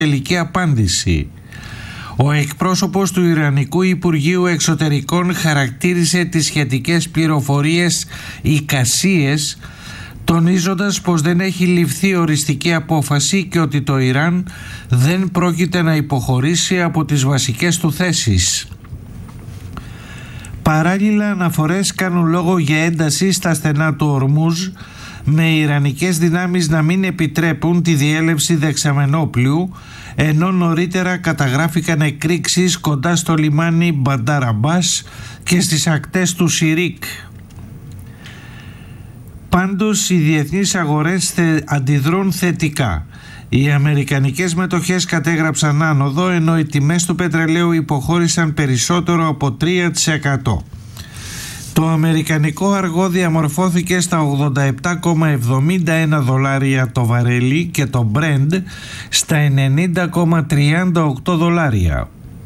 τελική απάντηση. Ο εκπρόσωπος του Ιρανικού Υπουργείου Εξωτερικών χαρακτήρισε τις σχετικές πληροφορίες εικασίες, τονίζοντας πως δεν έχει ληφθεί οριστική απόφαση και ότι το Ιράν δεν πρόκειται να υποχωρήσει από τις βασικές του θέσεις. Παράλληλα, αναφορές κάνουν λόγο για ένταση στα στενά του Ορμούζ, με ιρανικές δυνάμεις να μην επιτρέπουν τη διέλευση δεξαμενόπλοιου, ενώ νωρίτερα καταγράφηκαν εκρήξεις κοντά στο λιμάνι Μπαντάρ Αμπάς και στις ακτές του Σιρίκ. Πάντως οι διεθνείς αγορές αντιδρούν θετικά. Οι αμερικανικές μετοχές κατέγραψαν άνοδο, ενώ οι τιμές του πετρελαίου υποχώρησαν περισσότερο από 3%. Το αμερικανικό αργό διαμορφώθηκε στα 87,71 δολάρια το βαρέλι και το Brent στα 90,38 δολάρια.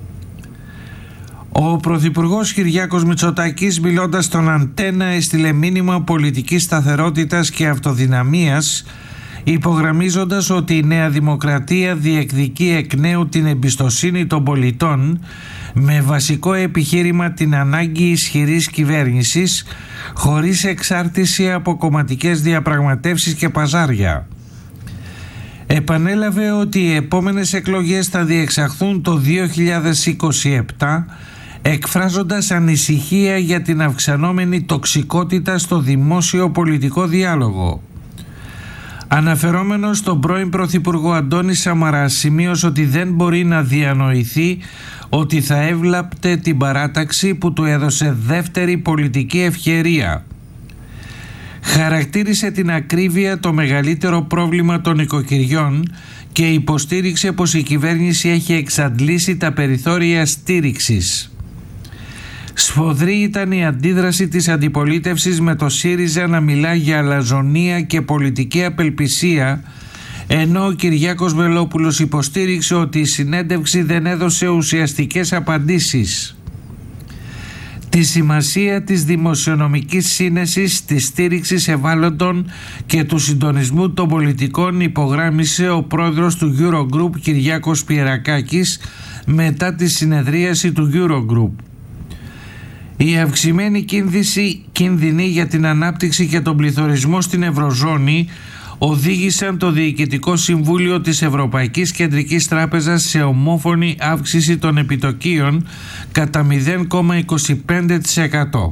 Ο Πρωθυπουργός Κυριάκος Μητσοτάκης, μιλώντας στον Αντένα, έστειλε μήνυμα πολιτικής σταθερότητας και αυτοδυναμίας, υπογραμμίζοντας ότι η Νέα Δημοκρατία διεκδικεί εκ νέου την εμπιστοσύνη των πολιτών, με βασικό επιχείρημα την ανάγκη ισχυρής κυβέρνησης χωρίς εξάρτηση από κομματικές διαπραγματεύσεις και παζάρια. Επανέλαβε ότι οι επόμενες εκλογές θα διεξαχθούν το 2027, εκφράζοντας ανησυχία για την αυξανόμενη τοξικότητα στο δημόσιο πολιτικό διάλογο. Αναφερόμενος στον πρώην Πρωθυπουργό Αντώνη Σαμαρά, σημείωσε ότι δεν μπορεί να διανοηθεί ότι θα έβλαπτε την παράταξη που του έδωσε δεύτερη πολιτική ευκαιρία. Χαρακτήρισε την ακρίβεια το μεγαλύτερο πρόβλημα των οικοκυριών και υποστήριξε πως η κυβέρνηση έχει εξαντλήσει τα περιθώρια στήριξης. Σφοδρή ήταν η αντίδραση της αντιπολίτευσης, με το ΣΥΡΙΖΑ να μιλά για αλαζονία και πολιτική απελπισία, ενώ ο Κυριάκος Βελόπουλος υποστήριξε ότι η συνέντευξη δεν έδωσε ουσιαστικές απαντήσεις. Τη σημασία της δημοσιονομικής σύνεσης, της στήριξης ευάλωτων και του συντονισμού των πολιτικών υπογράμμισε ο πρόεδρος του Eurogroup Κυριάκος Πιερακάκης μετά τη συνεδρίαση του Eurogroup. Η αυξημένη κίνδυνη για την ανάπτυξη και τον πληθωρισμό στην Ευρωζώνη οδήγησαν το Διοικητικό Συμβούλιο της Ευρωπαϊκής Κεντρικής Τράπεζας σε ομόφωνη αύξηση των επιτοκίων κατά 0,25%.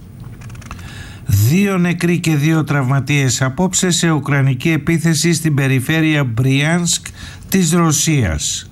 2 νεκροί και 2 τραυματίες απόψε σε ουκρανική επίθεση στην περιφέρεια Μπριάνσκ της Ρωσίας.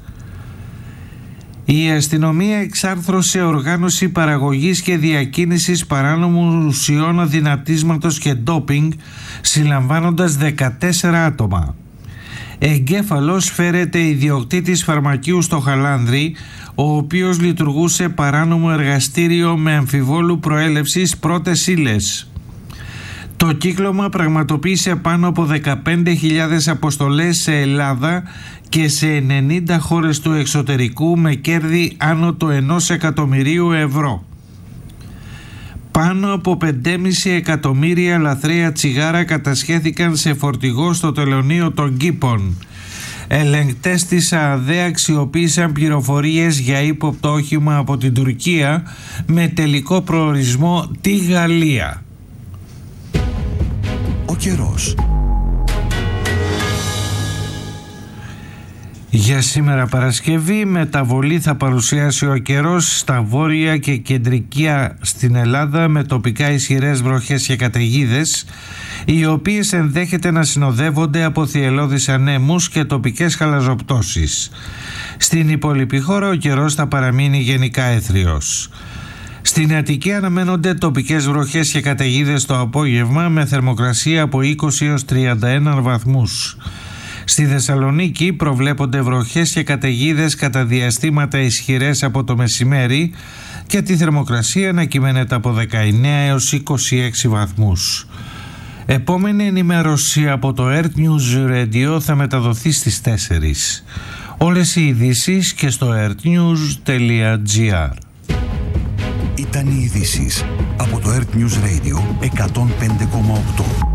Η αστυνομία εξάρθρωσε οργάνωση παραγωγής και διακίνησης παράνομων ουσιών αδυνατίσματος και ντόπινγκ, συλλαμβάνοντας 14 άτομα. Εγκέφαλος φέρεται ιδιοκτήτης φαρμακείου στο Χαλάνδρι, ο οποίος λειτουργούσε παράνομο εργαστήριο με αμφιβόλου προέλευσης πρώτες ύλες. Το κύκλωμα πραγματοποίησε πάνω από 15.000 αποστολές σε Ελλάδα και σε 90 χώρες του εξωτερικού, με κέρδη άνω του 1 εκατομμυρίου ευρώ. Πάνω από 5,5 εκατομμύρια λαθρέα τσιγάρα κατασχέθηκαν σε φορτηγό στο τελωνείο των Κήπων. Ελεγκτές της ΑΔΕ αξιοποίησαν πληροφορίες για ύποπτο όχημα από την Τουρκία με τελικό προορισμό τη Γαλλία. Ο καιρός. Για σήμερα Παρασκευή, μεταβολή θα παρουσιάσει ο καιρός στα βόρεια και κεντρικά στην Ελλάδα, με τοπικά ισχυρές βροχές και καταιγίδες, οι οποίες ενδέχεται να συνοδεύονται από θυελλώδεις ανέμους και τοπικές χαλαζοπτώσεις. Στην υπόλοιπη χώρα ο καιρός θα παραμείνει γενικά έθριος. Στην Αττική αναμένονται τοπικές βροχές και καταιγίδες το απόγευμα, με θερμοκρασία από 20 έως 31 βαθμούς. Στη Θεσσαλονίκη προβλέπονται βροχές και καταιγίδες κατά διαστήματα ισχυρές από το μεσημέρι και τη θερμοκρασία να κυμαίνεται από 19 έως 26 βαθμούς. Επόμενη ενημέρωση από το Earth News Radio θα μεταδοθεί στις 4. Όλες οι ειδήσεις και στο earthnews.gr. Ήταν οι ειδήσεις από το Earth News Radio 105,8.